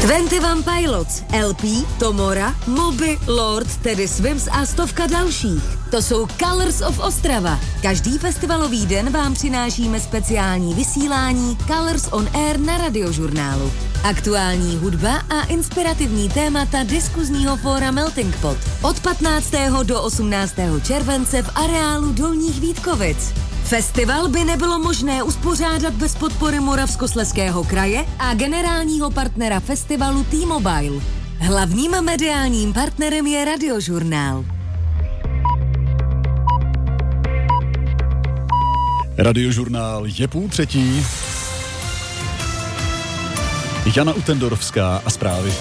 21 Pilots, LP, Tomora, Moby, Lord, Teddy Swims a stovka dalších. To jsou Colors of Ostrava. Každý festivalový den vám přinášíme speciální vysílání Colors on Air na Radiožurnálu. Aktuální hudba a inspirativní témata diskuzního fóra Melting Pot. Od 15. do 18. července v areálu Dolních Vítkovic. Festival by nebylo možné uspořádat bez podpory Moravskoslezského kraje a generálního partnera festivalu T-Mobile. Hlavním mediálním partnerem je Radiožurnál. Radiožurnál je 2:30. Jana Utendorovská a zprávy.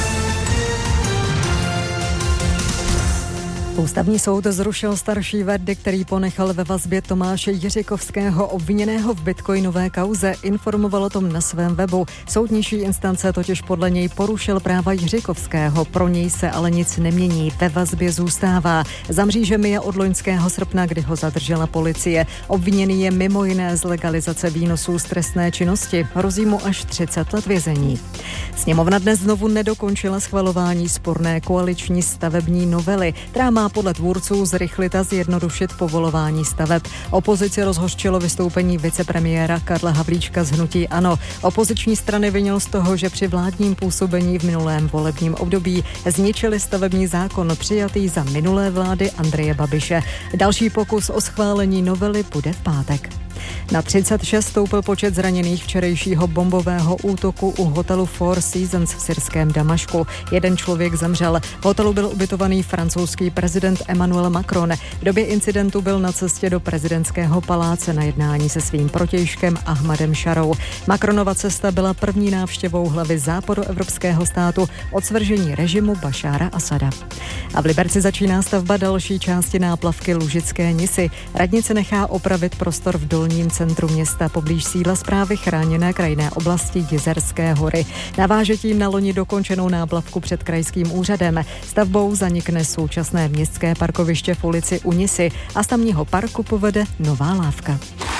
Ústavní soud zrušil starší verdikt, který ponechal ve vazbě Tomáše Jiřikovského, obviněného v bitcoinové kauze, informoval o tom na svém webu. Soud nižší instance totiž podle něj porušil práva Jiřikovského, pro něj se ale nic nemění, ve vazbě zůstává. Za mřížemi je od loňského srpna, kdy ho zadržela policie. Obviněný je mimo jiné z legalizace výnosů z trestné činnosti, hrozí mu až 30 let vězení. Sněmovna dnes znovu nedokončila schvalování sporné koaliční stavební novely, která má podle tvůrců zrychlit a zjednodušit povolování staveb. Opozici rozhořčilo vystoupení vicepremiéra Karla Havlíčka z hnutí ANO. Opoziční strany vinil z toho, že při vládním působení v minulém volebním období zničili stavební zákon přijatý za minulé vlády Andreje Babiše. Další pokus o schválení novely bude v pátek. Na 36 stoupil počet zraněných včerejšího bombového útoku u hotelu Four Seasons v syrském Damašku. Jeden člověk zemřel. V hotelu byl ubytovaný francouzský prezident Emmanuel Macron. V době incidentu byl na cestě do prezidentského paláce na jednání se svým protějškem Ahmadem Šarou. Macronova cesta byla první návštěvou hlavy západoevropského státu od svržení režimu Bašára Asada. A v Liberci začíná stavba další části náplavky Lužické Nisy. Radnice nechá opravit prostor v dolním centru města poblíž sídla správy chráněné krajinné oblasti Jizerské hory. Naváže tím na loni dokončenou náplavku před krajským úřadem. Stavbou zanikne současné městské parkoviště v ulici u Nisy a z tamního parku povede nová lávka.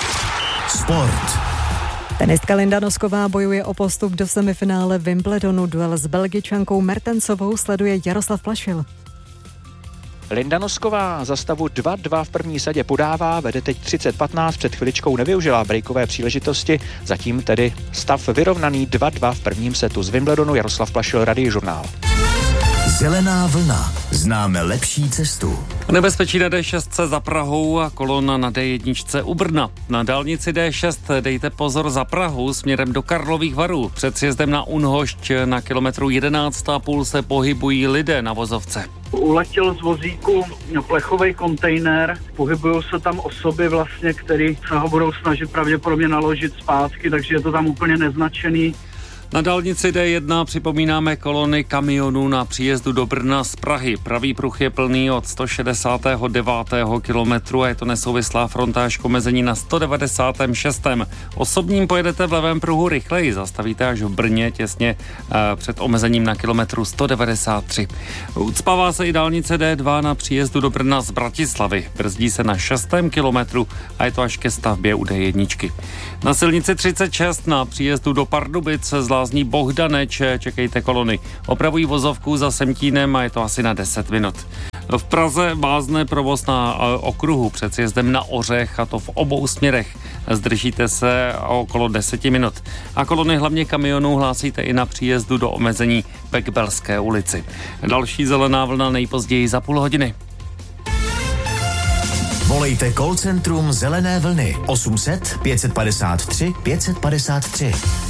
Sport. Tenistka Linda Nosková bojuje o postup do semifinále Wimbledonu. Duel s Belgičankou Mertensovou sleduje Jaroslav Plašil. Linda Nosková za stavu 2-2 v první sadě podává, vede teď 30-15, před chviličkou nevyužila breakové příležitosti, zatím tedy stav vyrovnaný 2-2 v prvním setu. Z Wimbledonu Jaroslav Plašil, Radiožurnál. Zelená vlna. Známe lepší cestu. Nebezpečí na D6 za Prahou a kolona na D1 u Brna. Na dálnici D6 dejte pozor za Prahu směrem do Karlových Varů. Před sjezdem na Unhošť na kilometru 11,5 se pohybují lidé na vozovce. Uletěl z vozíku plechový kontejner, pohybují se tam osoby vlastně, které se ho budou snažit pravděpodobně naložit zpátky, takže je to tam úplně neznačený. Na dálnici D1 připomínáme kolony kamionů na příjezdu do Brna z Prahy. Pravý pruh je plný od 169. kilometru a je to nesouvislá frontáž k omezení na 196. Osobním pojedete v levém pruhu rychleji, zastavíte až v Brně těsně před omezením na kilometru 193. Ucpává se i dálnice D2 na příjezdu do Brna z Bratislavy. Brzdí se na 6. kilometru a je to až ke stavbě u D1. Na silnici 36 na příjezdu do Pardubic z Lázní Bohdaneč čekejte kolony. Opravují vozovku za Semtínem a je to asi na 10 minut. V Praze vázne provoz na okruhu před sjezdem na Ořech, a to v obou směrech. Zdržíte se okolo 10 minut. A kolony hlavně kamionů hlásíte i na příjezdu do omezení k Belské ulici. Další zelená vlna nejpozději za půl hodiny. Volejte call centrum Zelené vlny 800 553 553.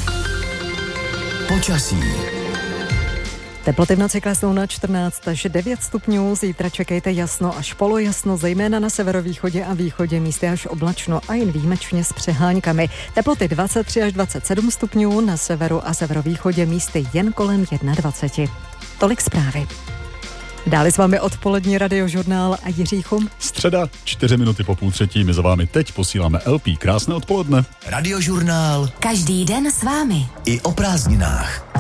Počasí. Teploty v noci klesnou na 14 až 9 stupňů, zítra čekejte jasno až polojasno, zejména na severovýchodě a východě, místy až oblačno a jen výjimečně s přeháňkami. Teploty 23 až 27 stupňů, na severu a severovýchodě místy jen kolem 21. Tolik zprávy. Dále s vámi odpolední Radiožurnál a Jiří Chum. Středa, 4 minuty po 2:30, my za vámi teď posíláme LP. Krásné odpoledne. Radiožurnál. Každý den s vámi. I o prázdninách.